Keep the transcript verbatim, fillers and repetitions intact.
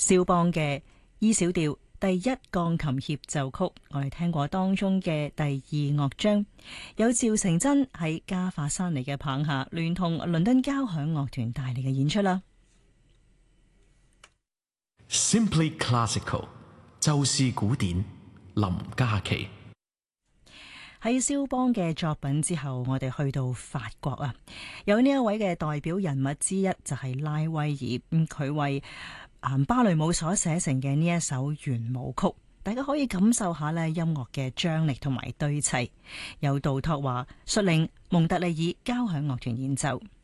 肖邦嘅 E 小調第一鋼琴協奏曲，我哋聽過當中嘅第二樂章，有趙成真喺加法山尼嘅棒下，聯同倫敦交響樂團帶嚟嘅演出啦。 Simply Classical， 就是古典，林嘉琪。 喺肖邦嘅作品之後，我哋去到法國啊，有呢一位嘅代表人物之一就係拉威爾，咁佢為芭蕾舞所寫成嘅呢一首圓舞曲，大家可以感受下呢音樂嘅張力同埋堆砌，由杜托華率領蒙特利爾交響樂團演奏。